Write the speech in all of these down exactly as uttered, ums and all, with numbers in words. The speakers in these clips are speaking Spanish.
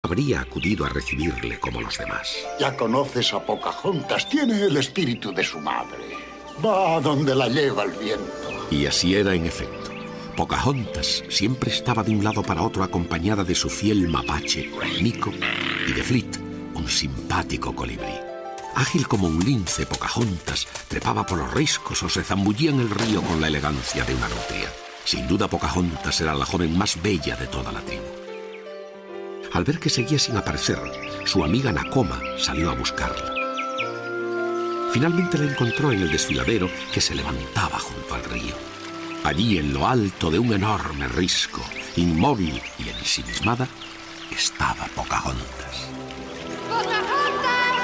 habría acudido a recibirle como los demás. Ya conoces a Pocahontas, tiene el espíritu de su madre. Va a donde la lleva el viento. Y así era en efecto. Pocahontas siempre estaba de un lado para otro acompañada de su fiel mapache, Mico, y de Fleet, un simpático colibrí. Ágil como un lince, Pocahontas trepaba por los riscos o se zambullía en el río con la elegancia de una nutria. Sin duda, Pocahontas era la joven más bella de toda la tribu. Al ver que seguía sin aparecer, su amiga Nakoma salió a buscarla. Finalmente la encontró en el desfiladero que se levantaba junto al río. Allí, en lo alto de un enorme risco, inmóvil y ensimismada, estaba Pocahontas. ¡Pocahontas!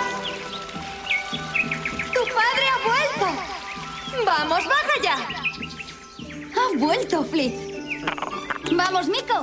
¡Tu padre ha vuelto! ¡Vamos, baja ya! ¡Ha vuelto, Fleet! ¡Vamos, Mico!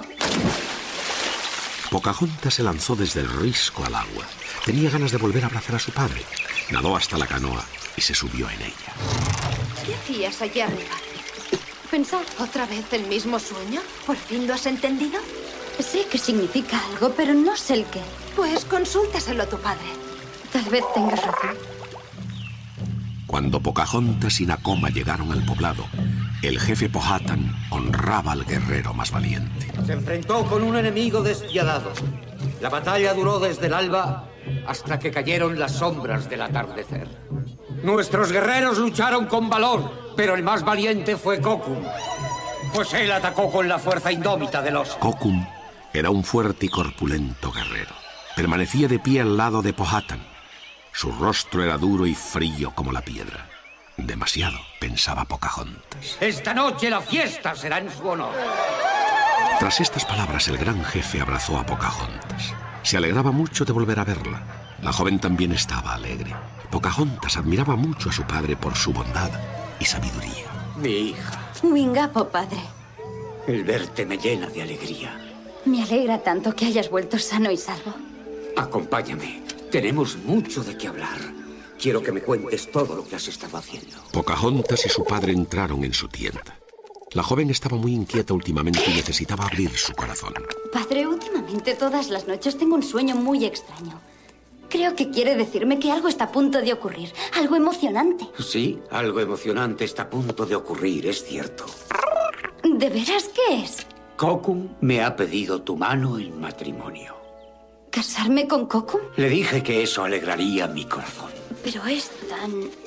Pocahontas se lanzó desde el risco al agua. Tenía ganas de volver a abrazar a su padre. Nadó hasta la canoa y se subió en ella. ¿Qué hacías allí arriba? ¿Pensar otra vez el mismo sueño? ¿Por fin lo has entendido? Sé que significa algo, pero no sé el qué. Pues consúltaselo a tu padre. Tal vez tengas razón. Cuando Pocahontas y Nakoma llegaron al poblado, el jefe Powhatan honraba al guerrero más valiente. Se enfrentó con un enemigo despiadado. La batalla duró desde el alba hasta que cayeron las sombras del atardecer. Nuestros guerreros lucharon con valor, pero el más valiente fue Kokum, pues él atacó con la fuerza indómita del oso. Kokum era un fuerte y corpulento guerrero. Permanecía de pie al lado de Powhatan. Su rostro era duro y frío como la piedra. Demasiado, pensaba Pocahontas. Esta noche la fiesta será en su honor. Tras estas palabras, el gran jefe abrazó a Pocahontas. Se alegraba mucho de volver a verla. La joven también estaba alegre. Pocahontas admiraba mucho a su padre por su bondad y sabiduría. Mi hija. Wingapo, padre. El verte me llena de alegría. Me alegra tanto que hayas vuelto sano y salvo. Acompáñame. Tenemos mucho de qué hablar. Quiero que me cuentes todo lo que has estado haciendo. Pocahontas y su padre entraron en su tienda. La joven estaba muy inquieta últimamente y necesitaba abrir su corazón. Padre, últimamente todas las noches tengo un sueño muy extraño. Creo que quiere decirme que algo está a punto de ocurrir. Algo emocionante. Sí, algo emocionante está a punto de ocurrir, es cierto. ¿De veras qué es? Kokum me ha pedido tu mano en matrimonio. ¿Casarme con Kokum? Le dije que eso alegraría mi corazón. Pero es tan...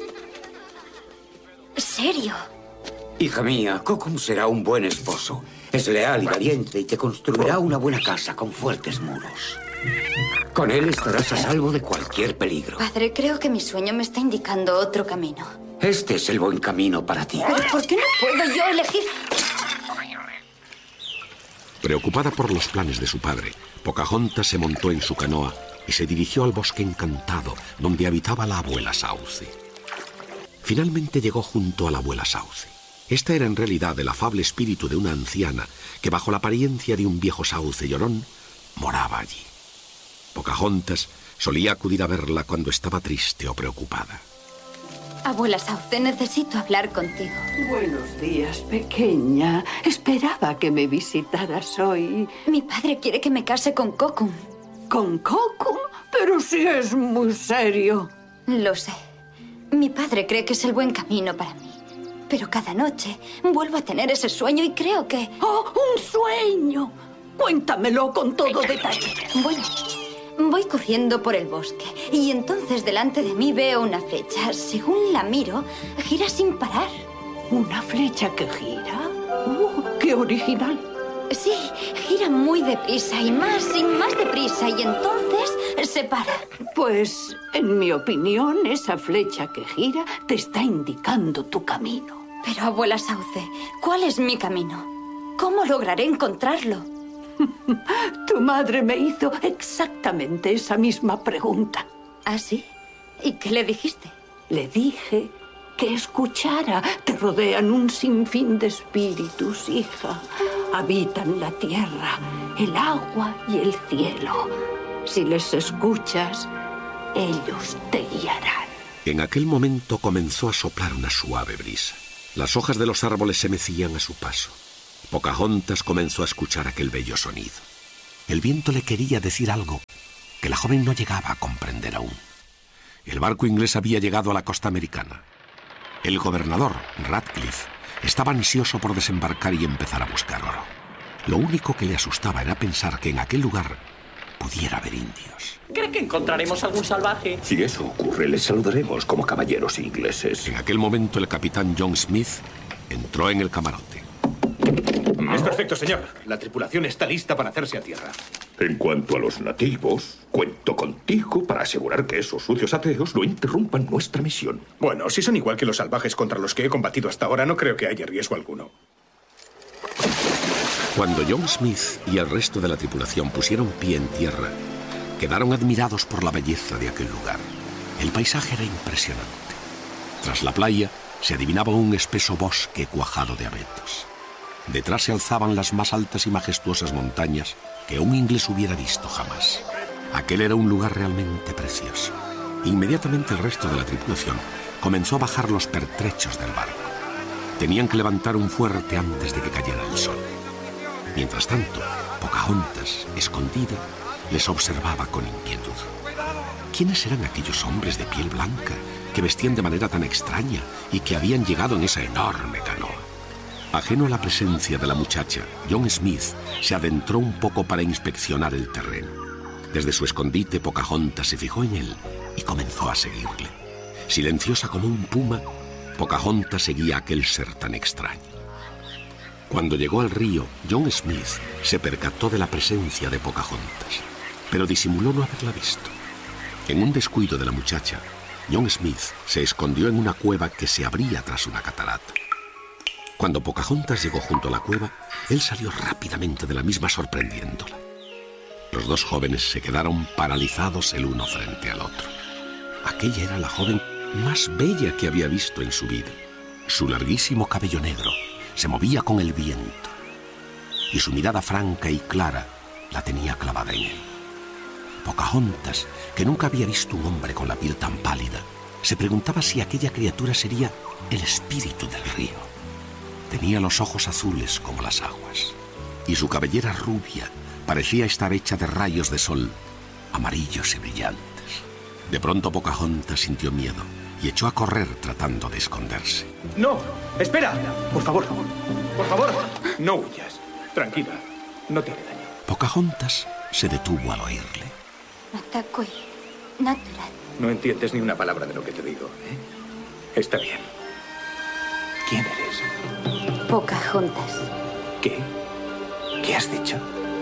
serio. Hija mía, Kokum será un buen esposo. Es leal y valiente y te construirá una buena casa con fuertes muros. Con él estarás a salvo de cualquier peligro. Padre, creo que mi sueño me está indicando otro camino. Este es el buen camino para ti. ¿Pero por qué no puedo yo elegir? Preocupada por los planes de su padre, Pocahontas se montó en su canoa y se dirigió al bosque encantado donde habitaba la abuela Sauce. Finalmente llegó junto a la abuela Sauce. Esta era en realidad el afable espíritu de una anciana que, bajo la apariencia de un viejo sauce llorón, moraba allí. Pocahontas solía acudir a verla cuando estaba triste o preocupada. Abuela Sauce, necesito hablar contigo. Buenos días, pequeña. Esperaba que me visitaras hoy. Mi padre quiere que me case con Kokum. ¿Con Kokum? Pero si es muy serio. Lo sé. Mi padre cree que es el buen camino para mí. Pero cada noche vuelvo a tener ese sueño y creo que... ¡Oh, un sueño! Cuéntamelo con todo detalle. Bueno, voy corriendo por el bosque y entonces delante de mí veo una flecha. Según la miro, gira sin parar. ¿Una flecha que gira? ¡Oh, qué original! Sí, gira muy deprisa y más y más deprisa y entonces se para. Pues, en mi opinión, esa flecha que gira te está indicando tu camino. Pero, abuela Sauce, ¿cuál es mi camino? ¿Cómo lograré encontrarlo? Tu madre me hizo exactamente esa misma pregunta. ¿Ah, sí? ¿Y qué le dijiste? Le dije que escuchara. Te rodean un sinfín de espíritus, hija. Habitan la tierra, el agua y el cielo. Si les escuchas, ellos te guiarán. En aquel momento comenzó a soplar una suave brisa. Las hojas de los árboles se mecían a su paso. Pocahontas comenzó a escuchar aquel bello sonido. El viento le quería decir algo que la joven no llegaba a comprender aún. El barco inglés había llegado a la costa americana. El gobernador, Radcliffe, estaba ansioso por desembarcar y empezar a buscar oro. Lo único que le asustaba era pensar que en aquel lugar pudiera haber indios. ¿Cree que encontraremos algún salvaje? Si eso ocurre, les saludaremos como caballeros ingleses. En aquel momento el capitán John Smith entró en el camarote. Es perfecto, señor. La tripulación está lista para hacerse a tierra. En cuanto a los nativos, cuento contigo para asegurar que esos sucios ateos no interrumpan nuestra misión. Bueno, si son igual que los salvajes contra los que he combatido hasta ahora, no creo que haya riesgo alguno. Cuando John Smith y el resto de la tripulación pusieron pie en tierra, quedaron admirados por la belleza de aquel lugar. El paisaje era impresionante. Tras la playa se adivinaba un espeso bosque cuajado de abetos. Detrás se alzaban las más altas y majestuosas montañas que un inglés hubiera visto jamás. Aquel era un lugar realmente precioso. Inmediatamente el resto de la tripulación comenzó a bajar los pertrechos del barco. Tenían que levantar un fuerte antes de que cayera el sol. Mientras tanto, Pocahontas, escondida, les observaba con inquietud. ¿Quiénes eran aquellos hombres de piel blanca que vestían de manera tan extraña y que habían llegado en esa enorme canoa? Ajeno a la presencia de la muchacha, John Smith se adentró un poco para inspeccionar el terreno. Desde su escondite, Pocahontas se fijó en él y comenzó a seguirle. Silenciosa como un puma, Pocahontas seguía a aquel ser tan extraño. Cuando llegó al río, John Smith se percató de la presencia de Pocahontas, pero disimuló no haberla visto. En un descuido de la muchacha, John Smith se escondió en una cueva que se abría tras una catarata. Cuando Pocahontas llegó junto a la cueva, él salió rápidamente de la misma sorprendiéndola. Los dos jóvenes se quedaron paralizados el uno frente al otro. Aquella era la joven más bella que había visto en su vida. Su larguísimo cabello negro se movía con el viento y su mirada franca y clara la tenía clavada en él. Pocahontas, que nunca había visto un hombre con la piel tan pálida, se preguntaba si aquella criatura sería el espíritu del río. Tenía los ojos azules como las aguas y su cabellera rubia parecía estar hecha de rayos de sol, amarillos y brillantes. De pronto Pocahontas sintió miedo y echó a correr tratando de esconderse. ¡No! ¡Espera! Por favor, por favor, no huyas. Tranquila, no te haré daño. Pocahontas se detuvo al oírle. Natakoi, natural. No entiendes ni una palabra de lo que te digo, ¿eh? Está bien. ¿Quién eres? Pocahontas. ¿Qué? ¿Qué has dicho?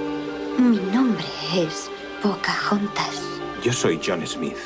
Mi nombre es Pocahontas. Yo soy John Smith.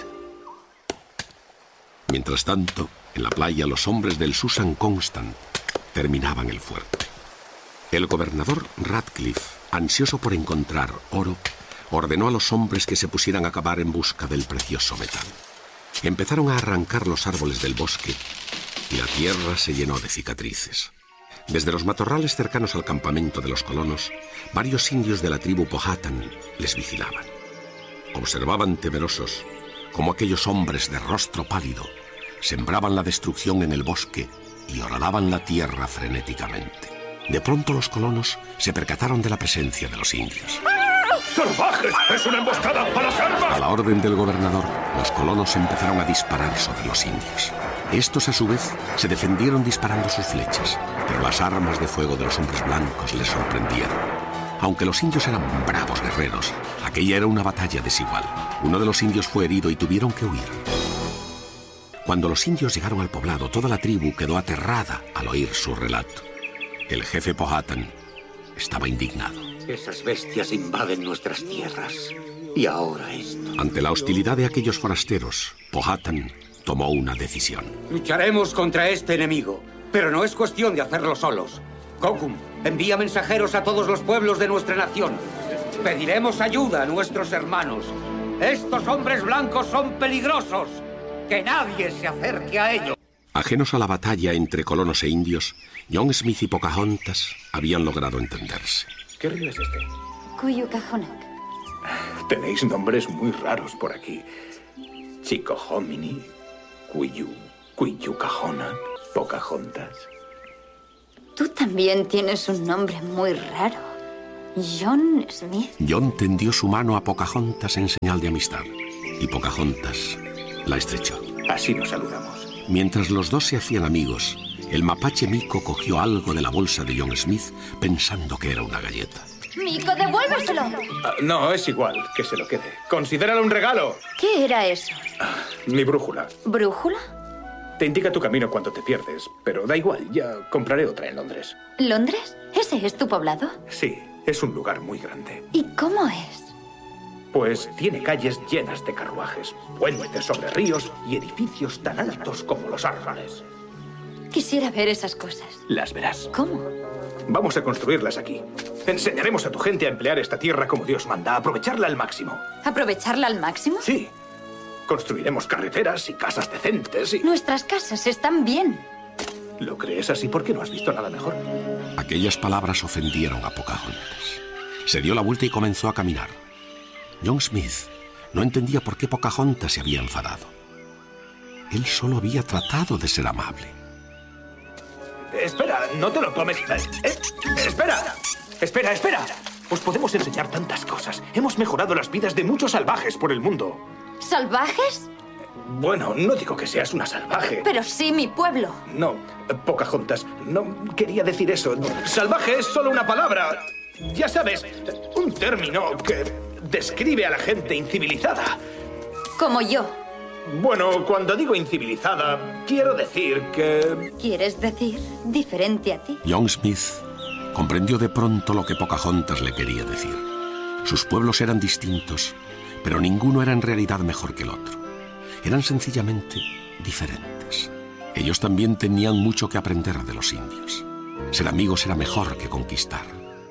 Mientras tanto, en la playa los hombres del Susan Constant terminaban el fuerte. El gobernador Radcliffe, ansioso por encontrar oro, ordenó a los hombres que se pusieran a cavar en busca del precioso metal. Empezaron a arrancar los árboles del bosque y la tierra se llenó de cicatrices. Desde los matorrales cercanos al campamento de los colonos, varios indios de la tribu Powhatan les vigilaban. Observaban temerosos cómo aquellos hombres de rostro pálido sembraban la destrucción en el bosque y horadaban la tierra frenéticamente. De pronto los colonos se percataron de la presencia de los indios. ¡Salvajes! ¡Es una emboscada a las armas! A la orden del gobernador, los colonos empezaron a disparar sobre los indios. Estos, a su vez, se defendieron disparando sus flechas, pero las armas de fuego de los hombres blancos les sorprendieron. Aunque los indios eran bravos guerreros, aquella era una batalla desigual. Uno de los indios fue herido y tuvieron que huir. Cuando los indios llegaron al poblado, toda la tribu quedó aterrada al oír su relato. El jefe Powhatan estaba indignado. Esas bestias invaden nuestras tierras. Y ahora esto. Ante la hostilidad de aquellos forasteros, Powhatan tomó una decisión. Lucharemos contra este enemigo, pero no es cuestión de hacerlo solos. Kokum, envía mensajeros a todos los pueblos de nuestra nación. Pediremos ayuda a nuestros hermanos. Estos hombres blancos son peligrosos. Que nadie se acerque a ellos. Ajenos a la batalla entre colonos e indios, John Smith y Pocahontas habían logrado entenderse. ¿Qué río es este? Cuyucajonac. Tenéis nombres muy raros por aquí. Chicohominy, Cuyu, Cuyucajonac, Pocahontas. Tú también tienes un nombre muy raro. John Smith. John tendió su mano a Pocahontas en señal de amistad, y Pocahontas la estrechó. Así nos saludamos. Mientras los dos se hacían amigos, el mapache Mico cogió algo de la bolsa de John Smith pensando que era una galleta. Mico, devuélveselo. Uh, no, es igual, que se lo quede. Considéralo un regalo. ¿Qué era eso? Uh, mi brújula. ¿Brújula? Te indica tu camino cuando te pierdes, pero da igual, ya compraré otra en Londres. ¿Londres? ¿Ese es tu poblado? Sí, es un lugar muy grande. ¿Y cómo es? Pues tiene calles llenas de carruajes, puentes sobre ríos y edificios tan altos como los árboles. Quisiera ver esas cosas. Las verás. ¿Cómo? Vamos a construirlas aquí. Enseñaremos a tu gente a emplear esta tierra como Dios manda, a aprovecharla al máximo. ¿Aprovecharla al máximo? Sí. Construiremos carreteras y casas decentes y... Nuestras casas están bien. ¿Lo crees así porque no has visto nada mejor? Aquellas palabras ofendieron a Pocahontas. Se dio la vuelta y comenzó a caminar. John Smith no entendía por qué Pocahontas se había enfadado. Él solo había tratado de ser amable. Espera, no te lo tomes. Eh, espera, espera, espera. Os podemos enseñar tantas cosas. Hemos mejorado las vidas de muchos salvajes por el mundo. ¿Salvajes? Bueno, no digo que seas una salvaje. Pero sí mi pueblo. No, Pocahontas, no quería decir eso. Salvaje es solo una palabra. Ya sabes, un término que describe a la gente incivilizada. Como yo. Bueno, cuando digo incivilizada, quiero decir que... ¿Quieres decir diferente a ti? John Smith comprendió de pronto lo que Pocahontas le quería decir. Sus pueblos eran distintos, pero ninguno era en realidad mejor que el otro. Eran sencillamente diferentes. Ellos también tenían mucho que aprender de los indios. Ser amigos era mejor que conquistar.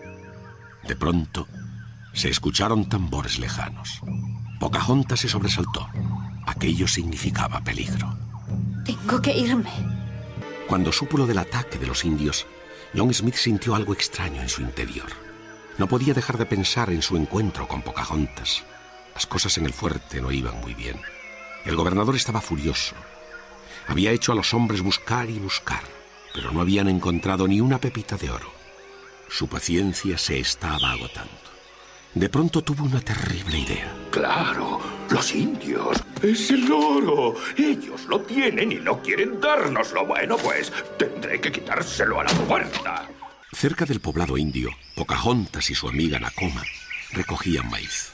De pronto, se escucharon tambores lejanos. Pocahontas se sobresaltó. Aquello significaba peligro. Tengo que irme. Cuando supo lo del ataque de los indios, John Smith sintió algo extraño en su interior. No podía dejar de pensar en su encuentro con Pocahontas. Las cosas en el fuerte no iban muy bien. El gobernador estaba furioso. Había hecho a los hombres buscar y buscar, pero no habían encontrado ni una pepita de oro. Su paciencia se estaba agotando. De pronto tuvo una terrible idea. Claro, los indios. Es el oro. Ellos lo tienen y no quieren dárnoslo. Bueno, pues tendré que quitárselo a la fuerza. Cerca del poblado indio, Pocahontas y su amiga Nakoma recogían maíz.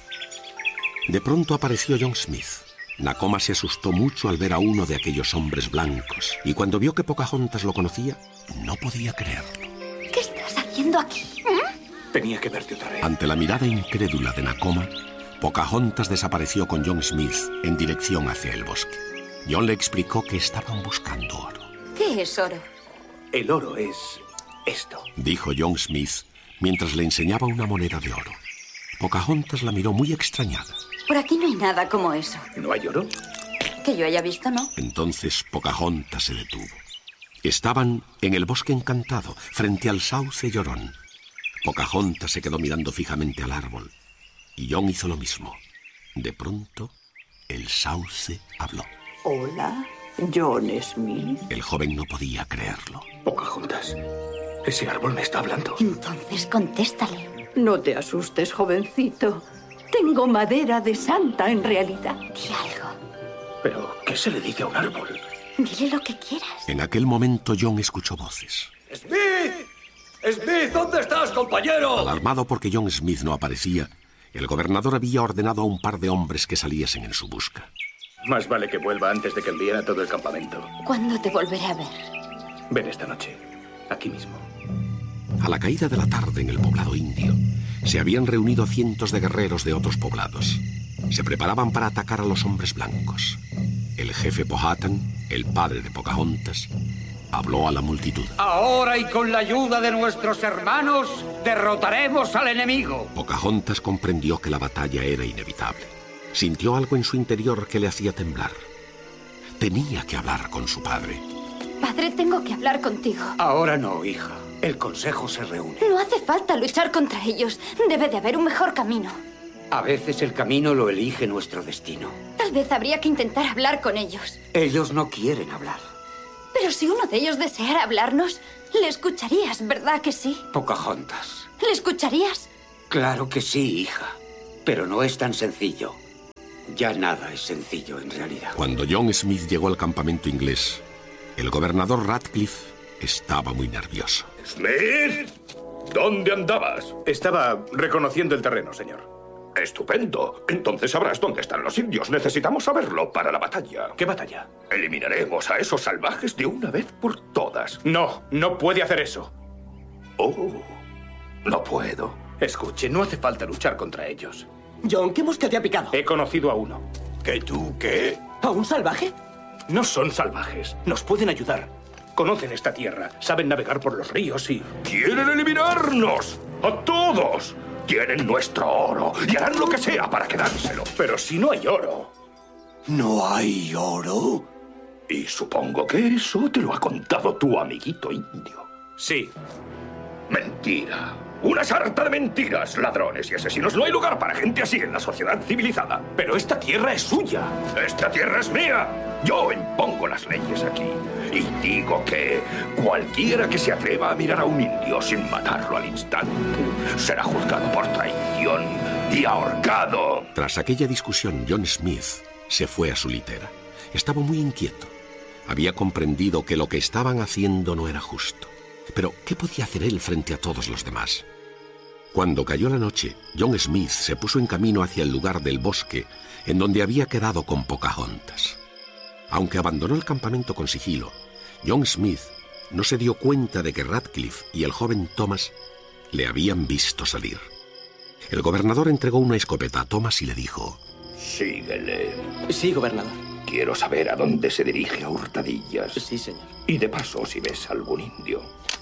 De pronto apareció John Smith. Nakoma se asustó mucho al ver a uno de aquellos hombres blancos, y cuando vio que Pocahontas lo conocía, no podía creerlo. ¿Qué estás haciendo aquí? Tenía que verte otra vez. Ante la mirada incrédula de Nakoma, Pocahontas desapareció con John Smith en dirección hacia el bosque. John le explicó que estaban buscando oro. ¿Qué es oro? El oro es esto, dijo John Smith mientras le enseñaba una moneda de oro. Pocahontas la miró muy extrañada. Por aquí no hay nada como eso. ¿No hay oro? Que yo haya visto, ¿no? Entonces Pocahontas se detuvo. Estaban en el bosque encantado, frente al sauce llorón. Pocahontas se quedó mirando fijamente al árbol, y John hizo lo mismo. De pronto, el sauce habló. Hola, John Smith. El joven no podía creerlo. Pocahontas, ese árbol me está hablando. Entonces contéstale. No te asustes, jovencito. Tengo madera de santa en realidad. Di algo. ¿Pero qué se le dice a un árbol? Dile lo que quieras. En aquel momento John escuchó voces. ¡Smith! ¡Smith! ¿Dónde estás, compañero? Alarmado porque John Smith no aparecía, el gobernador había ordenado a un par de hombres que saliesen en su busca. Más vale que vuelva antes de que envíen a todo el campamento. ¿Cuándo te volveré a ver? Ven esta noche, aquí mismo. A la caída de la tarde en el poblado indio, se habían reunido cientos de guerreros de otros poblados. Se preparaban para atacar a los hombres blancos. El jefe Powhatan, el padre de Pocahontas, habló a la multitud. Ahora y con la ayuda de nuestros hermanos, derrotaremos al enemigo. Pocahontas comprendió que la batalla era inevitable. Sintió algo en su interior que le hacía temblar. Tenía que hablar con su padre. Padre, tengo que hablar contigo. Ahora no, hija. El consejo se reúne. No hace falta luchar contra ellos. Debe de haber un mejor camino. A veces el camino lo elige nuestro destino. Tal vez habría que intentar hablar con ellos. Ellos no quieren hablar. Pero si uno de ellos deseara hablarnos, le escucharías, ¿verdad que sí? Pocahontas. ¿Le escucharías? Claro que sí, hija. Pero no es tan sencillo. Ya nada es sencillo, en realidad. Cuando John Smith llegó al campamento inglés, el gobernador Radcliffe estaba muy nervioso. ¡Smith! ¿Dónde andabas? Estaba reconociendo el terreno, señor. Estupendo. Entonces sabrás dónde están los indios. Necesitamos saberlo para la batalla. ¿Qué batalla? Eliminaremos a esos salvajes de una vez por todas. No, no puede hacer eso. Oh, no puedo. Escuche, no hace falta luchar contra ellos. John, ¿qué mosca te ha picado? He conocido a uno. ¿Que tú qué? ¿A un salvaje? No son salvajes. Nos pueden ayudar. Conocen esta tierra. Saben navegar por los ríos y... ¡Quieren eliminarnos! ¡A todos! Tienen nuestro oro y harán lo que sea para quedárselo. Pero si no hay oro... ¿No hay oro? Y supongo que eso te lo ha contado tu amiguito indio. Sí. Mentira. Una sarta de mentiras, ladrones y asesinos. No hay lugar para gente así en la sociedad civilizada. Pero esta tierra es suya. Esta tierra es mía. Yo impongo las leyes aquí. Y digo que cualquiera que se atreva a mirar a un indio sin matarlo al instante será juzgado por traición y ahorcado. Tras aquella discusión, John Smith se fue a su litera. Estaba muy inquieto. Había comprendido que lo que estaban haciendo no era justo. Pero, ¿qué podía hacer él frente a todos los demás? Cuando cayó la noche, John Smith se puso en camino hacia el lugar del bosque en donde había quedado con Pocahontas. Aunque abandonó el campamento con sigilo, John Smith no se dio cuenta de que Radcliffe y el joven Thomas le habían visto salir. El gobernador entregó una escopeta a Thomas y le dijo: Síguele. Sí, gobernador. Quiero saber a dónde se dirige a hurtadillas. Sí, señor. Y de paso, si ves algún indio,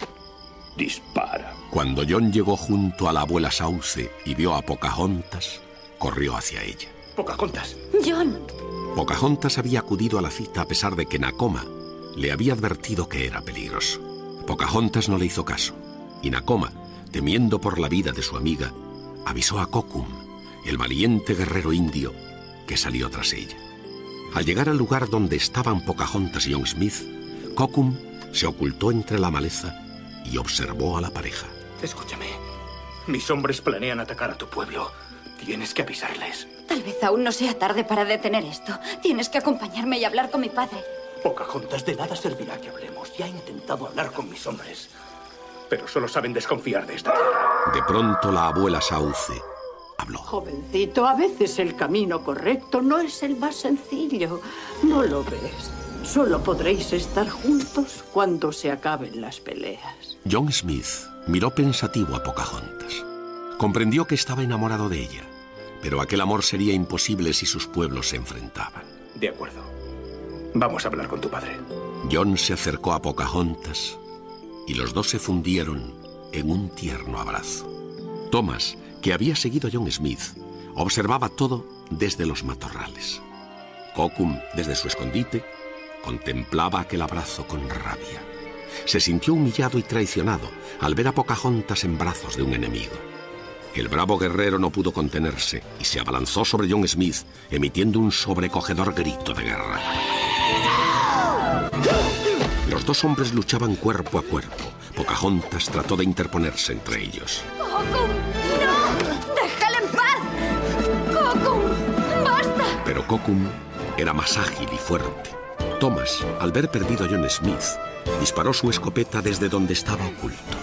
dispara. Cuando John llegó junto a la abuela Sauce y vio a Pocahontas, corrió hacia ella. Pocahontas. John. Pocahontas había acudido a la cita a pesar de que Nakoma le había advertido que era peligroso. Pocahontas no le hizo caso, y Nakoma, temiendo por la vida de su amiga, avisó a Kokum, el valiente guerrero indio, que salió tras ella. Al llegar al lugar donde estaban Pocahontas y John Smith, Kokum se ocultó entre la maleza y observó a la pareja. Escúchame. Mis hombres planean atacar a tu pueblo. Tienes que avisarles. Tal vez aún no sea tarde para detener esto. Tienes que acompañarme y hablar con mi padre. Pocahontas, de nada servirá que hablemos. Ya he intentado hablar con mis hombres, pero solo saben desconfiar de esta tierra. De pronto la abuela Sauce habló. Jovencito, a veces el camino correcto no es el más sencillo. ¿No lo ves? Solo podréis estar juntos cuando se acaben las peleas. John Smith miró pensativo a Pocahontas. Comprendió que estaba enamorado de ella, pero aquel amor sería imposible si sus pueblos se enfrentaban. De acuerdo. Vamos a hablar con tu padre. John se acercó a Pocahontas y los dos se fundieron en un tierno abrazo. Thomas, que había seguido a John Smith, observaba todo desde los matorrales. Kokum, desde su escondite, contemplaba aquel abrazo con rabia. Se sintió humillado y traicionado al ver a Pocahontas en brazos de un enemigo. El bravo guerrero no pudo contenerse y se abalanzó sobre John Smith, emitiendo un sobrecogedor grito de guerra. Los dos hombres luchaban cuerpo a cuerpo. Pocahontas trató de interponerse entre ellos. ¡Kokum! ¡No! ¡Déjala en paz! ¡Kokum! ¡Basta! Pero Kokum era más ágil y fuerte. Thomas, al ver perdido a John Smith, disparó su escopeta desde donde estaba oculto.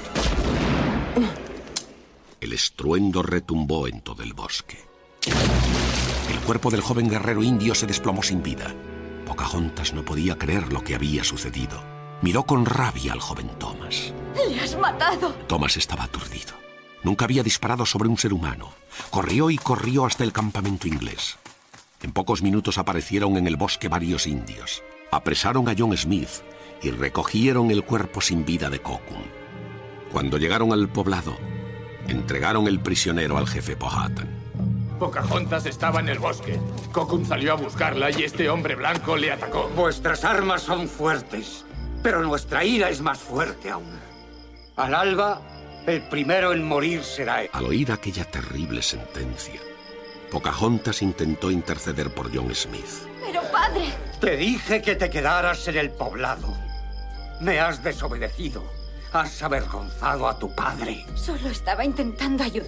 El estruendo retumbó en todo el bosque. El cuerpo del joven guerrero indio se desplomó sin vida. Pocahontas no podía creer lo que había sucedido. Miró con rabia al joven Thomas. ¡Le has matado! Thomas estaba aturdido. Nunca había disparado sobre un ser humano. Corrió y corrió hasta el campamento inglés. En pocos minutos aparecieron en el bosque varios indios. Apresaron a John Smith y recogieron el cuerpo sin vida de Kokum. Cuando llegaron al poblado, entregaron el prisionero al jefe Powhatan. Pocahontas estaba en el bosque. Kokum salió a buscarla y este hombre blanco le atacó. Vuestras armas son fuertes, pero nuestra ira es más fuerte aún. Al alba, el primero en morir será él. Al oír aquella terrible sentencia, Pocahontas intentó interceder por John Smith. ¡Pero padre! Te dije que te quedaras en el poblado. Me has desobedecido. Has avergonzado a tu padre. Solo estaba intentando ayudar.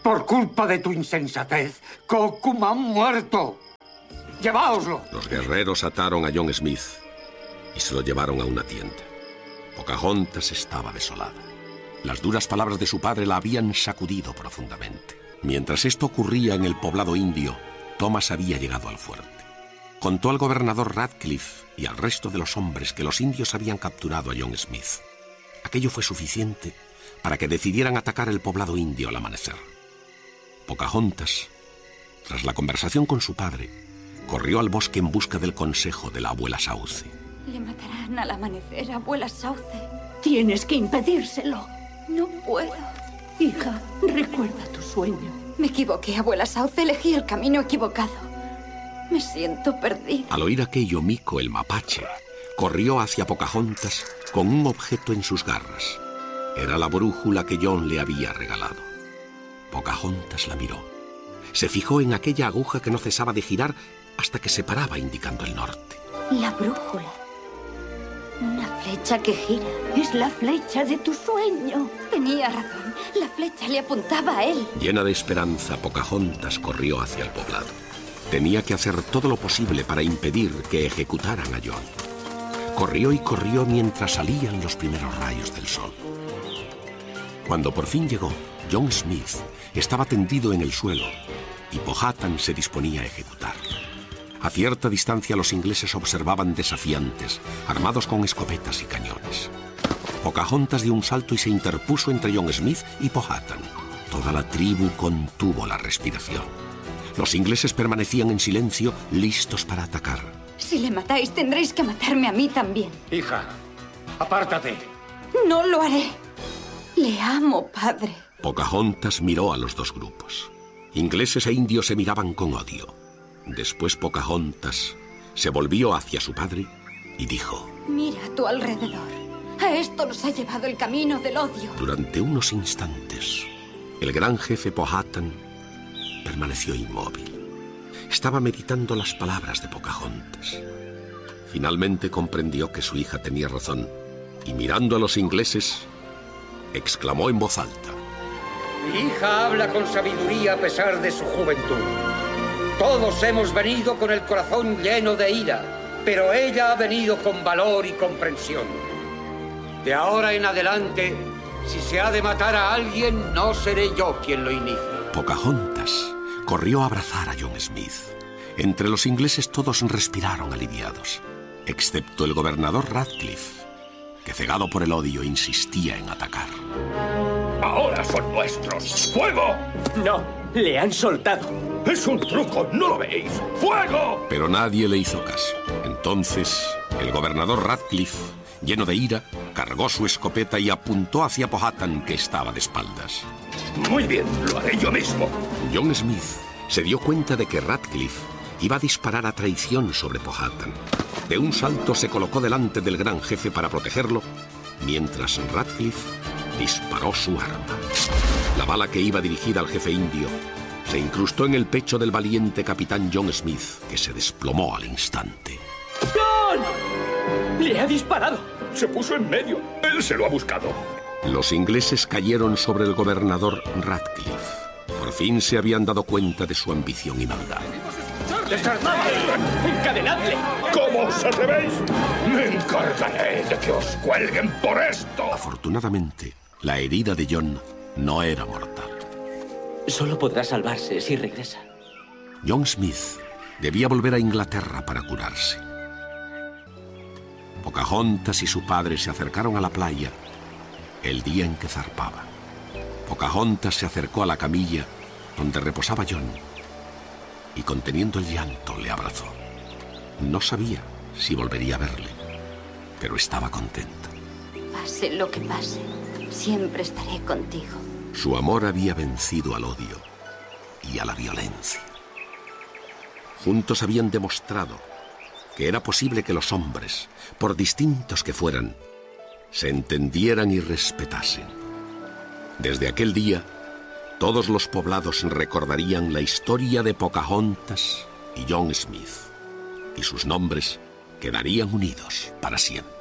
Por culpa de tu insensatez, Kokum ha muerto. ¡Lleváoslo! Los guerreros ataron a John Smith y se lo llevaron a una tienda. Pocahontas estaba desolada. Las duras palabras de su padre la habían sacudido profundamente. Mientras esto ocurría en el poblado indio, Thomas había llegado al fuerte. Contó al gobernador Radcliffe y al resto de los hombres que los indios habían capturado a John Smith. Aquello fue suficiente para que decidieran atacar el poblado indio al amanecer. Pocahontas, tras la conversación con su padre, corrió al bosque en busca del consejo de la abuela Sauce. Le matarán al amanecer, abuela Sauce. Tienes que impedírselo. No puedo. Hija, recuerda tu sueño. Me equivoqué, abuela Sauce. Elegí el camino equivocado. Me siento perdida. Al oír aquello, Mico, el mapache, corrió hacia Pocahontas con un objeto en sus garras. Era la brújula que John le había regalado. Pocahontas la miró. Se fijó en aquella aguja que no cesaba de girar hasta que se paraba indicando el norte. La brújula. Una flecha que gira. Es la flecha de tu sueño. Tenía razón. La flecha le apuntaba a él. Llena de esperanza, Pocahontas corrió hacia el poblado. Tenía que hacer todo lo posible para impedir que ejecutaran a John. Corrió y corrió mientras salían los primeros rayos del sol. Cuando por fin llegó, John Smith estaba tendido en el suelo y Powhatan se disponía a ejecutarlo. A cierta distancia los ingleses observaban desafiantes, armados con escopetas y cañones. Pocahontas dio un salto y se interpuso entre John Smith y Powhatan. Toda la tribu contuvo la respiración. Los ingleses permanecían en silencio, listos para atacar. Si le matáis, tendréis que matarme a mí también. Hija, apártate. No lo haré. Le amo, padre. Pocahontas miró a los dos grupos. Ingleses e indios se miraban con odio. Después Pocahontas se volvió hacia su padre y dijo: Mira a tu alrededor. A esto nos ha llevado el camino del odio. Durante unos instantes, el gran jefe Powhatan permaneció inmóvil. Estaba meditando las palabras de Pocahontas. Finalmente comprendió que su hija tenía razón y mirando a los ingleses, exclamó en voz alta: Mi hija habla con sabiduría a pesar de su juventud. Todos hemos venido con el corazón lleno de ira, pero ella ha venido con valor y comprensión. De ahora en adelante, si se ha de matar a alguien, no seré yo quien lo inicie. Pocahontas corrió a abrazar a John Smith. Entre los ingleses todos respiraron aliviados, excepto el gobernador Radcliffe, que cegado por el odio insistía en atacar. ¡Ahora son nuestros! ¡Fuego! No, le han soltado. ¡Es un truco! ¿No lo veis? ¡Fuego! Pero nadie le hizo caso. Entonces, el gobernador Radcliffe, lleno de ira, cargó su escopeta y apuntó hacia Powhatan, que estaba de espaldas. Muy bien, lo haré yo mismo. John Smith se dio cuenta de que Radcliffe iba a disparar a traición sobre Powhatan. De un salto se colocó delante del gran jefe para protegerlo, mientras Radcliffe disparó su arma. La bala que iba dirigida al jefe indio se incrustó en el pecho del valiente capitán John Smith, que se desplomó al instante. ¡John! ¡Le ha disparado! Se puso en medio. Él se lo ha buscado. Los ingleses cayeron sobre el gobernador Radcliffe. Por fin se habían dado cuenta de su ambición y maldad. ¡Desarmadle! ¡Encadenadle! ¿Cómo os atrevéis? Me encargaré de que os cuelguen por esto. Afortunadamente, la herida de John no era mortal. Solo podrá salvarse si regresa. John Smith debía volver a Inglaterra para curarse. Pocahontas y su padre se acercaron a la playa el día en que zarpaba. Pocahontas se acercó a la camilla donde reposaba John y, conteniendo el llanto, le abrazó. No sabía si volvería a verle, pero estaba contenta. Pase lo que pase, siempre estaré contigo. Su amor había vencido al odio y a la violencia. Juntos habían demostrado que era posible que los hombres, por distintos que fueran, se entendieran y respetasen. Desde aquel día, todos los poblados recordarían la historia de Pocahontas y John Smith, y sus nombres quedarían unidos para siempre.